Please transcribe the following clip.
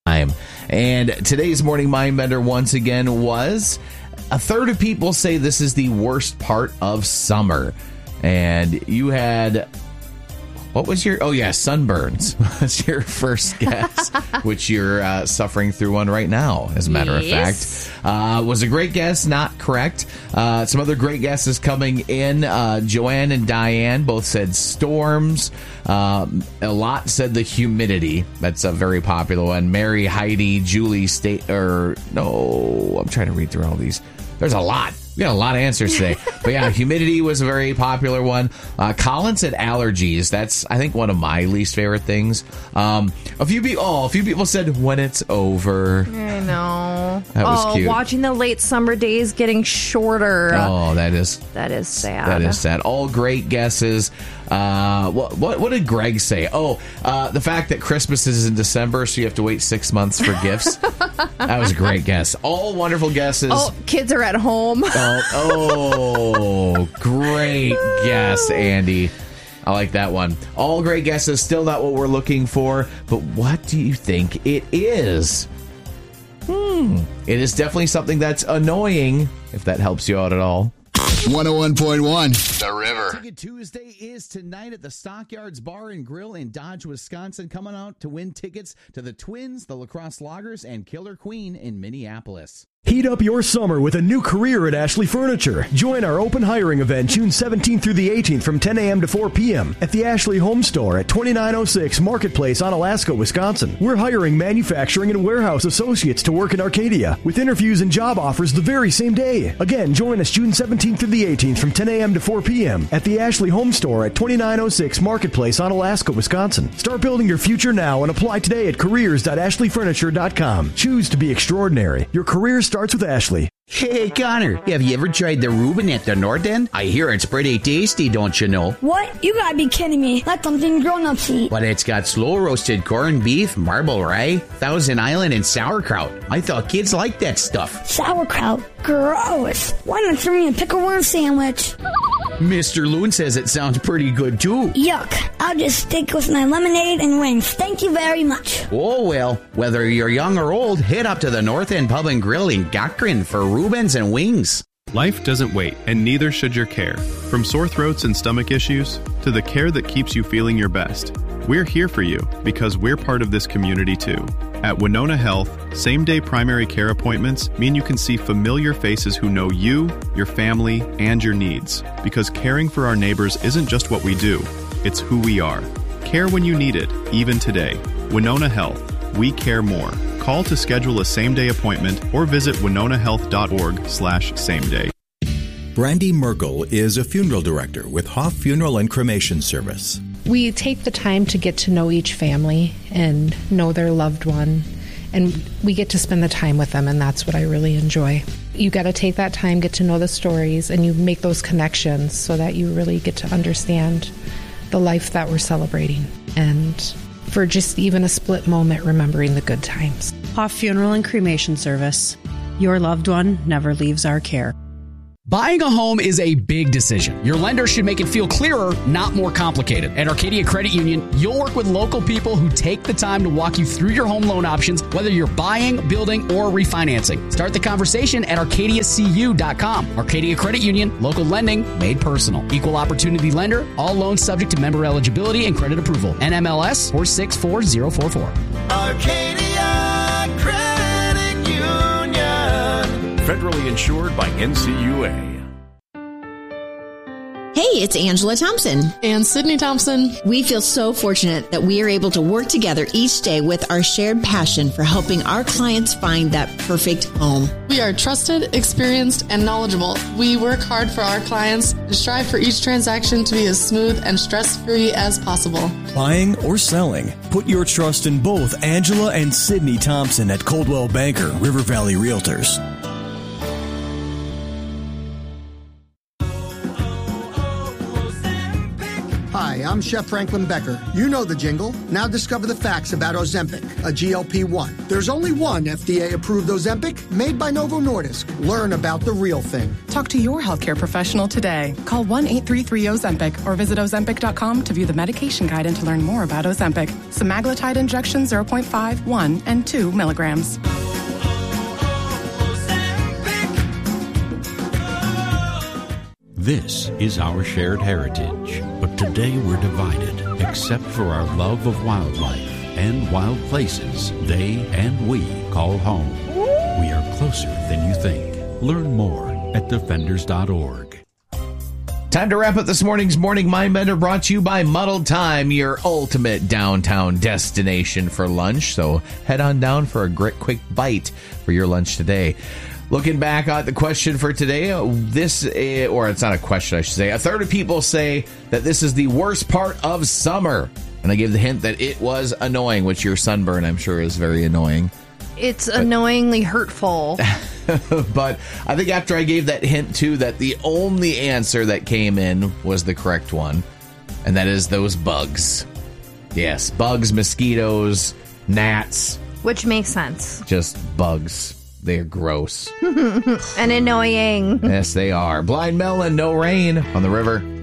And today's Morning Mindbender once again was a third of people say this is the worst part of summer. And you had, what was your, sunburns was your first guess, which you're suffering through one right now, as a matter of fact. Was a great guess, not correct. Some other great guesses coming in. Joanne and Diane both said storms. A lot said the humidity. That's a very popular one. Mary, Heidi, Julie, I'm trying to read through all these. There's a lot. We got a lot of answers today. But yeah, humidity was a very popular one. Colin said allergies. That's, I think, one of my least favorite things. A few people said when it's over. I know. That was cute. Watching the late summer days getting shorter. Oh, that is sad. That is sad. All great guesses. What did Greg say? The fact that Christmas is in December, so you have to wait 6 months for gifts. That was a great guess. All wonderful guesses. Oh, kids are at home. Great guess, Andy. I like that one. All great guesses. Still not what we're looking for. But what do you think it is? It is definitely something that's annoying, if that helps you out at all. 101.1 The River. Ticket Tuesday is tonight at the Stockyards Bar and Grill in Dodge, Wisconsin. Coming out to win tickets to the Twins, the La Crosse Loggers, and Killer Queen in Minneapolis. Heat up your summer with a new career at Ashley Furniture. Join our open hiring event June 17th through the 18th from 10 a.m. to 4 p.m. at the Ashley Home Store at 2906 Marketplace, Onalaska, Wisconsin. We're hiring manufacturing and warehouse associates to work in Arcadia with interviews and job offers the very same day. Again, join us June 17th through the 18th from 10 a.m. to 4 p.m. at the Ashley Home Store at 2906 Marketplace, Onalaska, Wisconsin. Start building your future now and apply today at careers.ashleyfurniture.com. Choose to be extraordinary. Your career starts with Ashley. Hey, Connor, have you ever tried the Reuben at the North End? I hear it's pretty tasty, don't you know? What? You gotta be kidding me. That's something grown-ups eat. But it's got slow-roasted corned beef, marble rye, Thousand Island, and sauerkraut. I thought kids liked that stuff. Sauerkraut? Gross. Why not throw me a pickle worm sandwich? Mr. Loon says it sounds pretty good, too. Yuck. I'll just stick with my lemonade and wings. Thank you very much. Oh, well, whether you're young or old, head up to the North End Pub and Grill in Gakrin for Reubens and wings. Life doesn't wait, and neither should your care. From sore throats and stomach issues to the care that keeps you feeling your best. We're here for you because we're part of this community too. At Winona Health, same-day primary care appointments mean you can see familiar faces who know you, your family, and your needs. Because caring for our neighbors isn't just what we do, it's who we are. Care when you need it, even today. Winona Health. We care more. Call to schedule a same-day appointment or visit winonahealth.org/sameday. Brandy Merkel is a funeral director with Hoff Funeral and Cremation Service. We take the time to get to know each family and know their loved one, and we get to spend the time with them, and that's what I really enjoy. You got to take that time, get to know the stories, and you make those connections so that you really get to understand the life that we're celebrating, and for just even a split moment, remembering the good times. Hoff Funeral and Cremation Service. Your loved one never leaves our care. Buying a home is a big decision. Your lender should make it feel clearer, not more complicated. At Arcadia Credit Union, you'll work with local people who take the time to walk you through your home loan options, whether you're buying, building, or refinancing. Start the conversation at arcadiacu.com. Arcadia Credit Union, local lending made personal. Equal opportunity lender, all loans subject to member eligibility and credit approval. NMLS 464044. Arcadia Credit Union. Federally insured by NCUA. Hey, it's Angela Thompson. And Sydney Thompson. We feel so fortunate that we are able to work together each day with our shared passion for helping our clients find that perfect home. We are trusted, experienced, and knowledgeable. We work hard for our clients and strive for each transaction to be as smooth and stress-free as possible. Buying or selling, put your trust in both Angela and Sydney Thompson at Coldwell Banker, River Valley Realtors. Hi, I'm I'm Chef Franklin Becker. You know the jingle. Now discover the facts about Ozempic, a GLP-1. There's only one FDA-approved Ozempic made by Novo Nordisk. Learn about the real thing. Talk to your healthcare professional today. Call 1-833-OZEMPIC or visit Ozempic.com to view the medication guide and to learn more about Ozempic. Semaglutide injection 0.5, 1, and 2 milligrams. This is our shared heritage, but today we're divided, except for our love of wildlife and wild places they and we call home. We are closer than you think. Learn more at defenders.org. Time to wrap up this morning's Morning Mindbender, brought to you by Muddled Time, your ultimate downtown destination for lunch. So head on down for a quick bite for your lunch today. Looking back at the question for today, or it's not a question, I should say. A third of people say that this is the worst part of summer. And I gave the hint that it was annoying, which your sunburn, I'm sure, is very annoying. It's annoyingly hurtful. But I think after I gave that hint, too, that the only answer that came in was the correct one. And that is those bugs. Yes, bugs, mosquitoes, gnats. Which makes sense. Just bugs. They're gross. And annoying. Yes, they are. Blind Melon, No Rain on the river.